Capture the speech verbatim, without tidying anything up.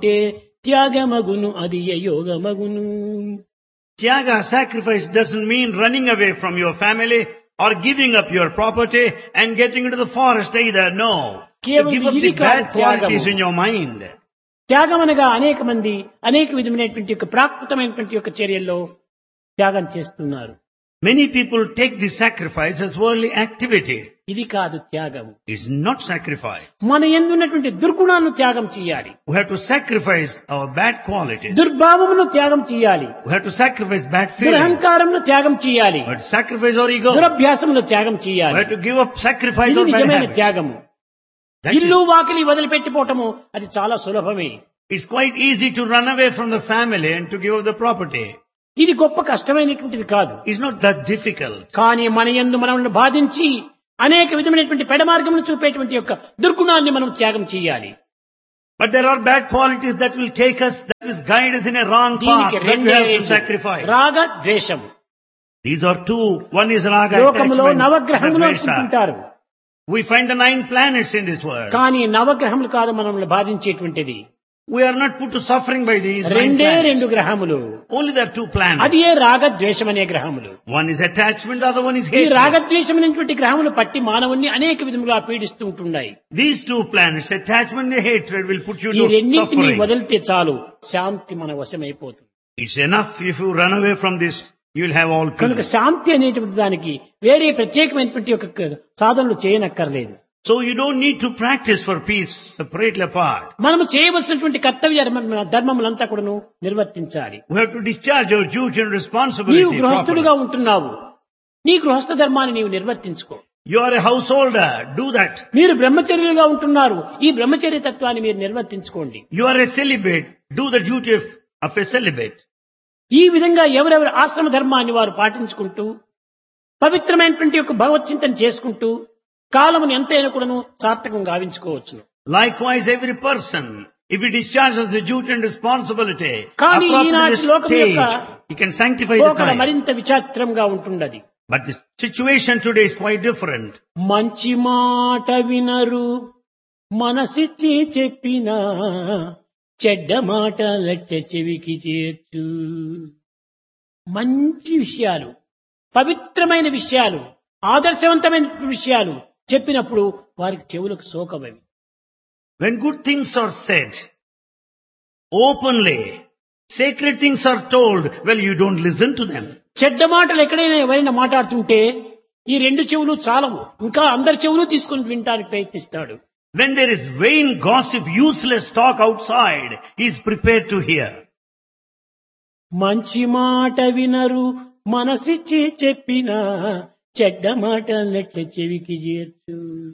ఉంటే త్యాగమగును అది యోగమగును. Tyaga, sacrifice, doesn't mean running away from your family or giving up your property and getting into the forest either. No. You కేవలం give up ఇది the కాదు bad త్యాగము. qualities in your mind. త్యాగం అనగా అనేక మంది అనేక విధమైనటువంటి యొక్క ప్రాకృతమైనటువంటి యొక్క చర్యల్లో త్యాగం చేస్తున్నారు. Many people take this sacrifice as worldly activity. ఇది కాదు త్యాగము. It's not sacrifice. మన యందున్నటువంటి దుర్గుణాలను త్యాగం చేయాలి. We have to sacrifice our bad qualities. దుర్భావమును త్యాగం చేయాలి. We have to sacrifice bad feelings. దురహంకారమును త్యాగం చేయాలి. We have to sacrifice our ego. దురభ్యాసమును త్యాగం We చేయాలి. have to give up, sacrifice ఇది our bad నిజమైన habits. త్యాగము. That ఇల్లు is, వాకిలి వదిలిపెట్టిపోవటము అది చాలా సులభమే. it's quite easy to run away from the family and to give up the property. ఇది గొప్ప కష్టమైనటువంటిది కాదు. It's not that difficult. కానీ మన యందు మనల్ని బాధించి అనేక విధమైనటువంటి పెడమార్గమును చూపేటువంటి యొక్క దుర్గుణాన్ని మనం త్యాగం చేయాలి. But there are bad qualities that will take us, that will guide us in a wrong path. దీనికి That we రెండే have to రెండు. sacrifice. రాగ ద్వేషము. These are two. One is raga లోకములో attachment, నవగ్రహములు the dvesha. అనుకుంటుంటారు. We find the nine planets in this world. కానీ నవగ్రహములు కాదు మనల్ని బాధించేటువంటిది. We are not put to suffering by these nine రెండే planets. రెండు గ్రహములు. Only there are two planets. అది ఏ రాగద్వేషం అనే గ్రహములు. One is attachment, the other one is ఈ hatred. రాగద్వేషం అనేటువంటి గ్రహములు పట్టి మానవుణ్ణి అనేక విధములుగా పీడిస్తూ ఉంటున్నాయి. These two planets, attachment and hatred, will put you ఈ to రెండింటినీ suffering. వదిలితే చాలు శాంతి మన వశమైపోతుంది. It's enough if you run away from this, you will have all కనుక peace. శాంతి అనేటువంటి దానికి వేరే ప్రత్యేకమైనటువంటి ఒక సాధనలు చేయనక్కర్లేదు. So you don't need to practice for peace separately apart. మనము చేయవలసినటువంటి కర్తవ్య ధర్మ- ధర్మములంతా కూడాను నిర్వర్తించాలి. We have to discharge our duty and నీవు responsibility గృహస్థుడిగా properly. ఉంటున్నావు. నీ గృహస్థ ధర్మాన్ని నీవు నిర్వర్తించుకో. You are a householder, do that. మీరు బ్రహ్మచర్యులుగా ఉంటున్నారు. ఈ బ్రహ్మచర్య తత్వాన్ని మీరు నిర్వర్తించుకోండి. You are a celibate, do the duty of, of a celibate. ఈ విధంగా ఎవరెవరు ఆశ్రమ ధర్మాన్ని వారు పాటించుకుంటూ పవిత్రమైనటువంటి యొక్క భగవత్ చింతన చేసుకుంటూ కాలమును ఎంతైనా కూడాను సార్థకంగా గావించుకోవచ్చు. Likewise, every person, if he discharges the duty and responsibility, కానీ appropriate ఈనాటి to లోకం the యొక్క stage, he can sanctify the పోకడ time. మరింత విచిత్రంగా ఉంటున్నది. But the situation today is quite different. మంచి మాట వినరు మనసిచ్చి చెప్పినా చెడ్డ మాట లెక్క చెవికి చేర్చు. మంచి విషయాలు, పవిత్రమైన విషయాలు, ఆదర్శవంతమైన విషయాలు చెప్పినప్పుడు వారికి చెవులకు సోకవవి. When good things are said openly, sacred things are told, well, you don't listen to them. చెడ్డ మాటలు ఎక్కడైనా ఎవరైనా మాట్లాడుతుంటే ఈ రెండు చెవులు చాలవు, ఇంకా అందరి చెవులు తీసుకుని వినడానికి ప్రయత్నిస్తాడు. When there is vain gossip, useless talk outside, he is prepared to hear. మంచి మాట వినరు మనసిచ్చి చెప్పినా చెడ్డ మాట లెక్క చెవికి చేర్చు.